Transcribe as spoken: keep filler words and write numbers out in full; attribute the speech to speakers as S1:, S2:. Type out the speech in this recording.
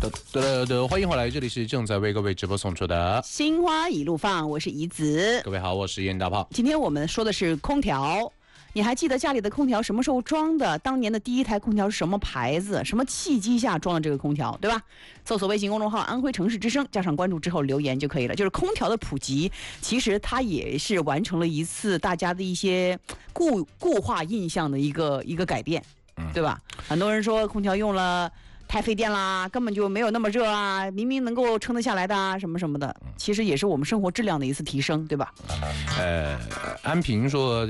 S1: 的的的，欢迎回来，这里是正在为各位直播送出的
S2: 心花一路放，我是怡子。
S1: 各位好，我是严大炮。
S2: 今天我们说的是空调。你还记得家里的空调什么时候装的？当年的第一台空调是什么牌子？什么契机下装的这个空调，对吧？搜索微信公众号安徽城市之声，加上关注之后留言就可以了。就是空调的普及，其实它也是完成了一次大家的一些固固化印象的一个一个改变，对吧？很多人说空调用了太费电啦，根本就没有那么热啊，明明能够撑得下来的啊，什么什么的，其实也是我们生活质量的一次提升，对吧？
S1: 呃，安平说。